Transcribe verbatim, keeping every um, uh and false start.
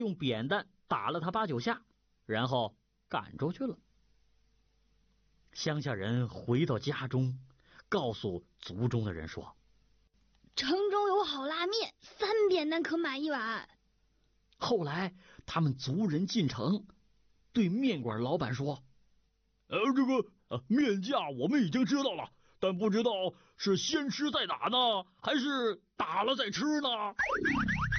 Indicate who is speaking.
Speaker 1: 用扁担打了他八九下，然后赶出去了。乡下人回到家中，告诉族中的人说：
Speaker 2: 城中有好拉面，三扁担可买一碗。
Speaker 1: 后来他们族人进城，对面馆老板说：
Speaker 3: 呃，这个、呃、面价我们已经知道了，但不知道是先吃再打呢，还是打了再吃呢？